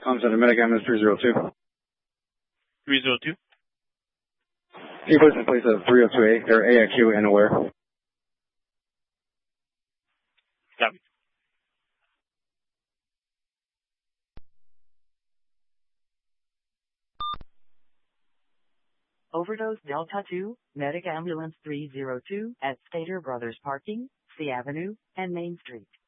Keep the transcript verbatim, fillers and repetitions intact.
Com Center, Medic Ambulance three zero two. three zero two. Can you put in place of three oh two A? They're A I Q and aware. Copy. Overdose Delta two, Medic Ambulance three zero two at Stater Brothers Parking, C Avenue, and Main Street.